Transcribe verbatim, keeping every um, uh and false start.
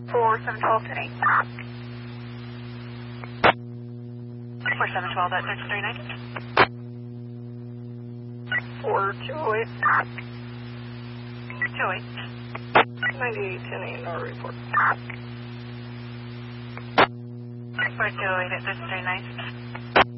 four seven twelve ten eight. four seven twelve at thirty-three ninety. four two oh eight. two oh eight. ninety-eight ten eight, no report. four two oh eight at thirty-three ninety.